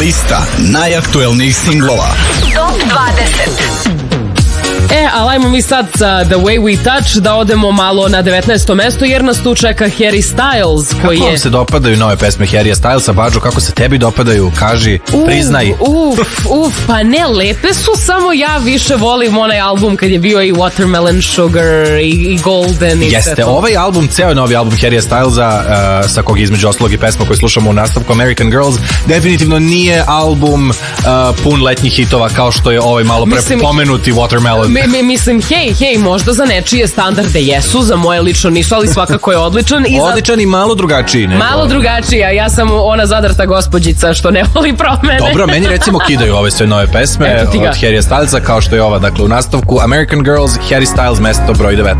Lista najaktuelnijih singlova. Top 20. Ali ajmo mi sad sa The Way We Touch da odemo malo na 19. mesto jer nas tu čeka Harry Styles koji Kako vam se dopadaju nove pesme Harrya Stylesa, Bađo, kako se tebi dopadaju, kaži, priznaj. Pa ne, lepe su, samo ja više volim onaj album kad je bio i Watermelon Sugar i Golden. Jeste, ovaj album, ceo novi album Harrya Stylesa, sa kog između ostalog i pesma koju slušamo u nastavku American Girls, definitivno nije album pun letnjih hitova kao što je ovaj malo pre pomenuti Watermelon. Mislim, hej, možda za nečije standarde jesu, za moje lično nisu, ali svakako je odličan. Odličan i malo drugačiji. Malo drugačiji, a ja sam ona zadrta gospođica što ne voli promene. Dobro, meni recimo kidaju ove sve nove pesme od Harrya Stylesa, kao što je ova, dakle u nastavku American Girls, Harry Styles, mesto broj 19.